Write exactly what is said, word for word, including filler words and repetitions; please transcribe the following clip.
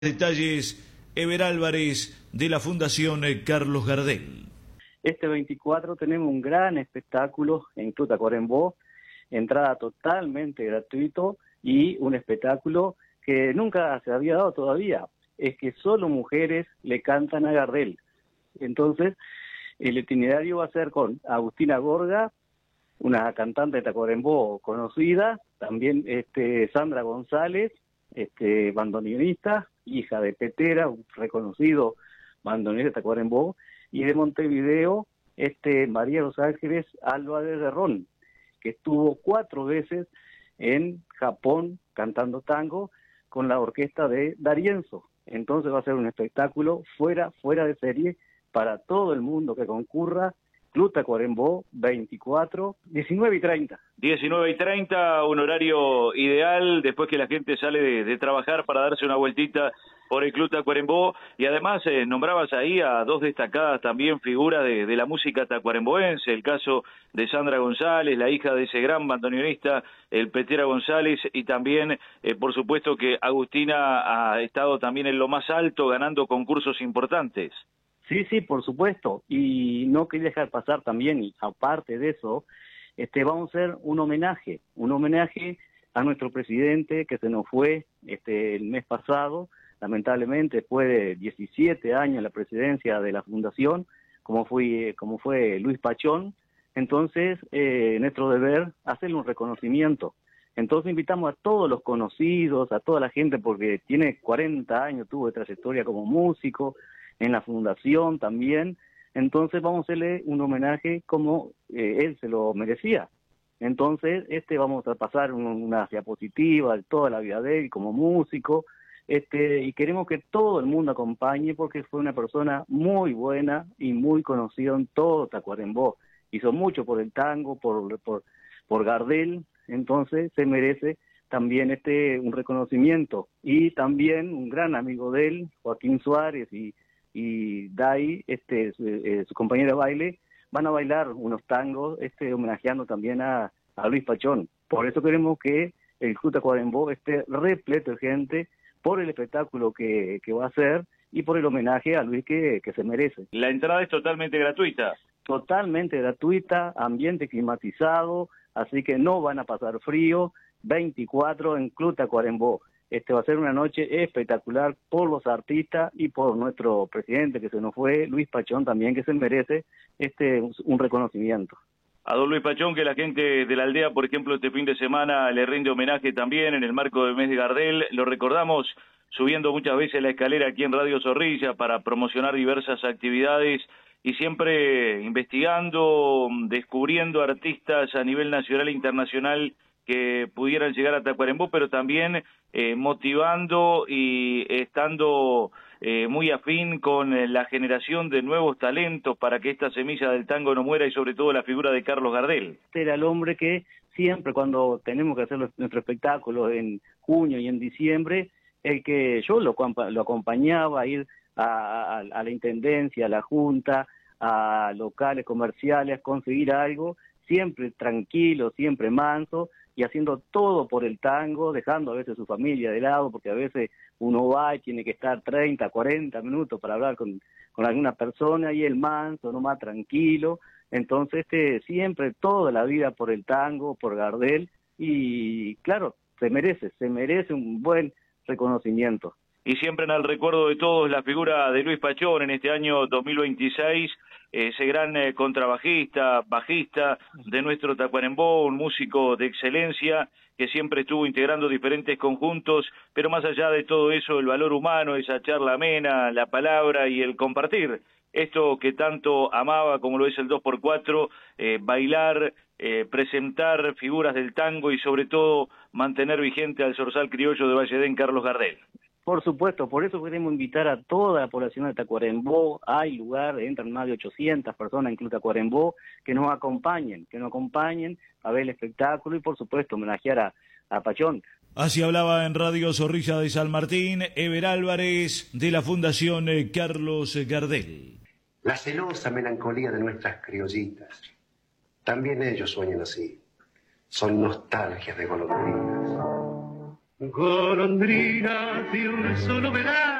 Detalles, Ever Álvarez, de la Fundación Carlos Gardel. Este veinticuatro tenemos un gran espectáculo en Club Tacuarembó, entrada totalmente gratuito y un espectáculo que nunca se había dado todavía, es que solo mujeres le cantan a Gardel. Entonces, el itinerario va a ser con Agustina Gorga, una cantante de Tacuarembó conocida, también este, Sandra González, este, bandoneonista, hija de Petera, un reconocido bandoneonista de Tacuarembó, y de Montevideo, este, María Los Ángeles Álvarez de Ron, que estuvo cuatro veces en Japón cantando tango con la orquesta de D'Arienzo. Entonces va a ser un espectáculo fuera, fuera de serie para todo el mundo que concurra. Club Tacuarembó, veinticuatro, diecinueve y treinta. diecinueve y treinta, un horario ideal después que la gente sale de, de trabajar para darse una vueltita por el Club Tacuarembó. Y además eh, nombrabas ahí a dos destacadas también figuras de, de la música tacuaremboense, el caso de Sandra González, la hija de ese gran bandoneonista, el Petera González, y también, eh, por supuesto, que Agustina ha estado también en lo más alto ganando concursos importantes. Sí, sí, por supuesto, y no quería dejar pasar también, y aparte de eso, este, vamos a hacer un homenaje, un homenaje a nuestro presidente que se nos fue este, el mes pasado, lamentablemente después de diecisiete años en la presidencia de la Fundación, como fue, como fue Luis Pachón. Entonces, eh, nuestro deber hacerle un reconocimiento. Entonces invitamos a todos los conocidos, a toda la gente, porque tiene cuarenta años, tuvo de trayectoria como músico, en la Fundación también. Entonces vamos a hacerle un homenaje como eh, él se lo merecía. Entonces, este vamos a pasar un, una diapositiva de toda la vida de él como músico, este, y queremos que todo el mundo acompañe porque fue una persona muy buena y muy conocida en todo Tacuarembó. Hizo mucho por el tango, por, por, por Gardel, entonces se merece también este un reconocimiento. Y también un gran amigo de él, Joaquín Suárez y y Dai, este, su, eh, su compañera de baile, van a bailar unos tangos, este, homenajeando también a, a Luis Pachón. Por eso queremos que el Club Tacuarembó esté repleto de gente por el espectáculo que, que va a hacer y por el homenaje a Luis que, que se merece. La entrada es totalmente gratuita. Totalmente gratuita, ambiente climatizado, así que no van a pasar frío. veinticuatro en Club Tacuarembó. Este va a ser una noche espectacular por los artistas y por nuestro presidente que se nos fue, Luis Pachón también, que se merece este un reconocimiento. A don Luis Pachón, que la gente de la aldea, por ejemplo, este fin de semana le rinde homenaje también en el marco del mes de Gardel. Lo recordamos subiendo muchas veces la escalera aquí en Radio Zorrilla para promocionar diversas actividades y siempre investigando, descubriendo artistas a nivel nacional e internacional que pudieran llegar a Tacuarembó, pero también eh, motivando y estando eh, muy afín con eh, la generación de nuevos talentos para que esta semilla del tango no muera, y sobre todo la figura de Carlos Gardel. Este era el hombre que siempre cuando tenemos que hacer los, nuestro espectáculo en junio y en diciembre, el que yo lo, lo acompañaba a ir a, a, a la intendencia, a la junta, a locales comerciales, a conseguir algo, siempre tranquilo, siempre manso, y haciendo todo por el tango, dejando a veces su familia de lado, porque a veces uno va y tiene que estar treinta, cuarenta minutos para hablar con, con alguna persona, y el manso, nomás tranquilo. Entonces, este, siempre toda la vida por el tango, por Gardel, y claro, se merece, se merece un buen reconocimiento. Y siempre en el recuerdo de todos la figura de Luis Pachón en este año dos mil veintiséis, ese gran eh, contrabajista, bajista de nuestro Tacuarembó, un músico de excelencia que siempre estuvo integrando diferentes conjuntos, pero más allá de todo eso, el valor humano, esa charla amena, la palabra y el compartir, esto que tanto amaba como lo es el dos por cuatro, eh, bailar, eh, presentar figuras del tango y sobre todo mantener vigente al zorzal criollo de Valledén, Carlos Gardel. Por supuesto, por eso queremos invitar a toda la población de Tacuarembó. Hay lugar, entran más de ochocientas personas en Club Tacuarembó, que nos acompañen, que nos acompañen a ver el espectáculo y por supuesto homenajear a, a Pachón. Así hablaba en Radio Zorrilla de San Martín, Ever Álvarez, de la Fundación Carlos Gardel. La celosa melancolía de nuestras criollitas. También ellos sueñan así. Son nostalgias de golondrinas. Golondrina de un solo verano.